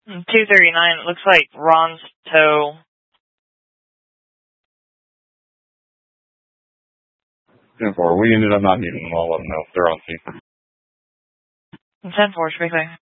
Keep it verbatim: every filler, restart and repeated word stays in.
two thirty-nine, it looks like Ron's tow. ten four, we ended up not needing them. I'll let them know if they're on scene. ten four, speaking.